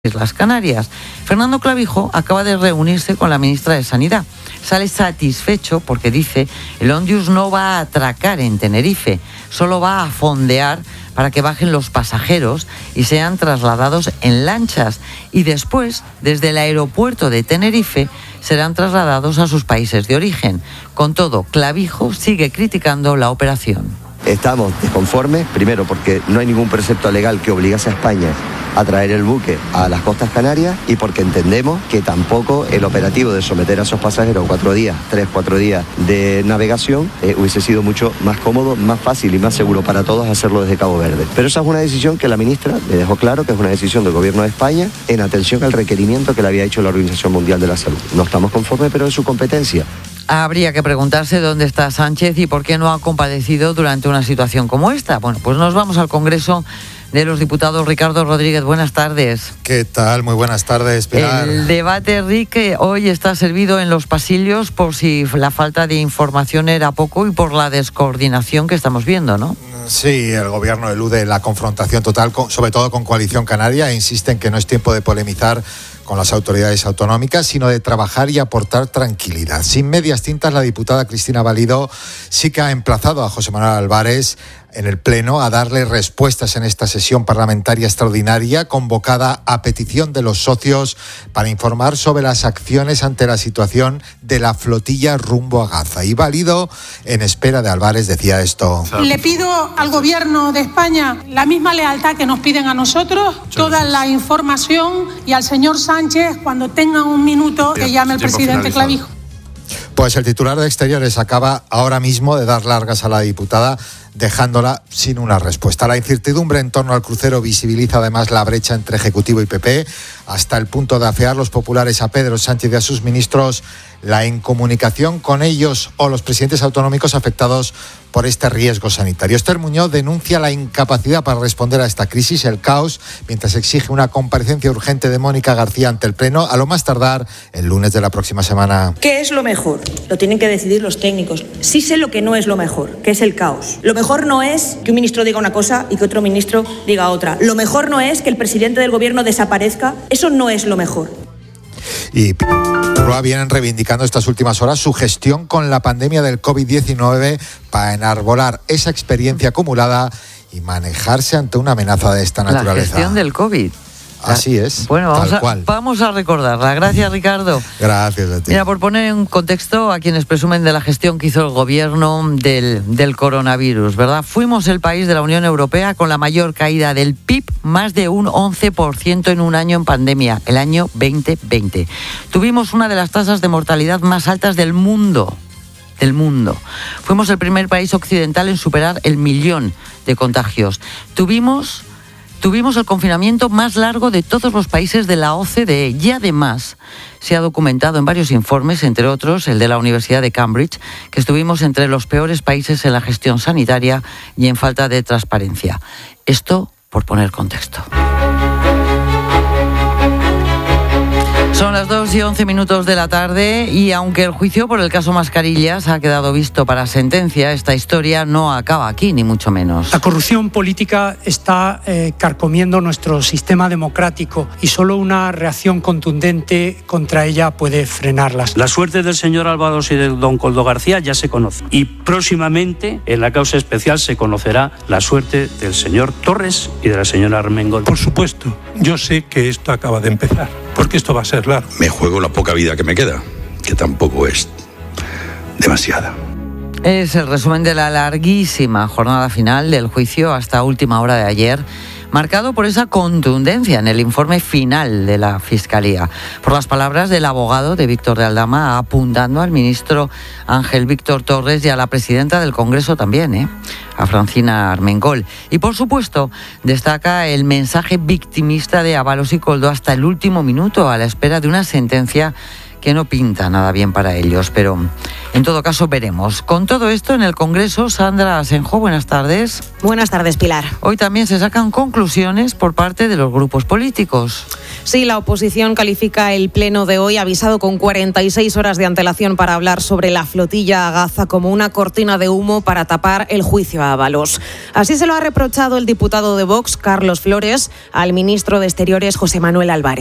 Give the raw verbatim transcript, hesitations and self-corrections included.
Islas Canarias. Fernando Clavijo acaba de reunirse con la ministra de Sanidad. Sale satisfecho porque dice el Ondius no va a atracar en Tenerife, solo va a fondear para que bajen los pasajeros y sean trasladados en lanchas y después, desde el aeropuerto de Tenerife, serán trasladados a sus países de origen. Con todo, Clavijo sigue criticando la operación. Estamos desconformes, primero porque no hay ningún precepto legal que obligase a España a traer el buque a las costas canarias y porque entendemos que tampoco el operativo de someter a esos pasajeros cuatro días, tres, cuatro días de navegación eh, hubiese sido mucho más cómodo, más fácil y más seguro para todos hacerlo desde Cabo Verde. Pero esa es una decisión que la ministra le dejó claro que es una decisión del Gobierno de España en atención al requerimiento que le había hecho la Organización Mundial de la Salud. No estamos conformes, pero es su competencia. Habría que preguntarse dónde está Sánchez y por qué no ha compadecido durante una situación como esta. Bueno, pues nos vamos al Congreso de los Diputados. Ricardo Rodríguez, buenas tardes. ¿Qué tal? Muy buenas tardes, Pilar. El debate, Rick, hoy está servido en los pasillos por si la falta de información era poco y por la descoordinación que estamos viendo, ¿no? Sí, el Gobierno elude la confrontación total, con, sobre todo con Coalición Canaria, e insiste en que no es tiempo de polemizar con las autoridades autonómicas, sino de trabajar y aportar tranquilidad. Sin medias tintas, la diputada Cristina Valido sí que ha emplazado a José Manuel Álvarez en el Pleno a darle respuestas en esta sesión parlamentaria extraordinaria convocada a petición de los socios para informar sobre las acciones ante la situación de la flotilla rumbo a Gaza. Y Valido, en espera de Álvarez, decía esto. Le pido al Gobierno de España la misma lealtad que nos piden a nosotros, toda la información, y al señor Sánchez, cuando tenga un minuto, que llame el presidente Clavijo. Pues el titular de Exteriores acaba ahora mismo de dar largas a la diputada, dejándola sin una respuesta. La incertidumbre en torno al crucero visibiliza además la brecha entre Ejecutivo y P P, hasta el punto de afear los populares a Pedro Sánchez y a sus ministros la incomunicación con ellos o los presidentes autonómicos afectados por este riesgo sanitario. Esther Muñoz denuncia la incapacidad para responder a esta crisis, el caos, mientras exige una comparecencia urgente de Mónica García ante el Pleno, a lo más tardar el lunes de la próxima semana. ¿Qué es lo mejor? Lo tienen que decidir los técnicos. Sí sé lo que no es lo mejor, que es el caos. Lo mejor no es que un ministro diga una cosa y que otro ministro diga otra. Lo mejor no es que el presidente del Gobierno desaparezca. Eso no es lo mejor. Y Rúa vienen reivindicando estas últimas horas su gestión con la pandemia del covid diecinueve para enarbolar esa experiencia acumulada y manejarse ante una amenaza de esta naturaleza. La gestión del COVID. Así es, bueno, vamos tal a, cual. Vamos a recordarla. Gracias, Ricardo. Gracias a ti. Mira, por poner en contexto a quienes presumen de la gestión que hizo el gobierno del, del coronavirus, ¿verdad? Fuimos el país de la Unión Europea con la mayor caída del P I B, más de un once por ciento en un año en pandemia, el año veinte veinte. Tuvimos una de las tasas de mortalidad más altas del mundo. del mundo. Fuimos el primer país occidental en superar el millón de contagios. Tuvimos... Tuvimos el confinamiento más largo de todos los países de la O C D E y además se ha documentado en varios informes, entre otros el de la Universidad de Cambridge, que estuvimos entre los peores países en la gestión sanitaria y en falta de transparencia. Esto por poner contexto. Son las dos y once minutos de la tarde y aunque el juicio por el caso Mascarillas ha quedado visto para sentencia, esta historia no acaba aquí, ni mucho menos. La corrupción política está eh, carcomiendo nuestro sistema democrático y solo una reacción contundente contra ella puede frenarlas. La suerte del señor Álvarez y de don Koldo García ya se conoce y próximamente en la causa especial se conocerá la suerte del señor Torres y de la señora Armengol. Por supuesto, yo sé que esto acaba de empezar, porque esto va a ser largo. Me juego la poca vida que me queda, que tampoco es demasiada. Es el resumen de la larguísima jornada final del juicio hasta última hora de ayer, marcado por esa contundencia en el informe final de la Fiscalía, por las palabras del abogado de Víctor de Aldama apuntando al ministro Ángel Víctor Torres y a la presidenta del Congreso también, ¿eh? a Francina Armengol. Y por supuesto, destaca el mensaje victimista de Ábalos y Koldo hasta el último minuto, a la espera de una sentencia que no pinta nada bien para ellos, pero en todo caso veremos. Con todo esto en el Congreso, Sandra Asenjo, buenas tardes. Buenas tardes, Pilar. Hoy también se sacan conclusiones por parte de los grupos políticos. Sí, la oposición califica el pleno de hoy, avisado con cuarenta y seis horas de antelación para hablar sobre la flotilla a Gaza, como una cortina de humo para tapar el juicio a Ábalos. Así se lo ha reprochado el diputado de Vox, Carlos Flores, al ministro de Exteriores, José Manuel Álvarez.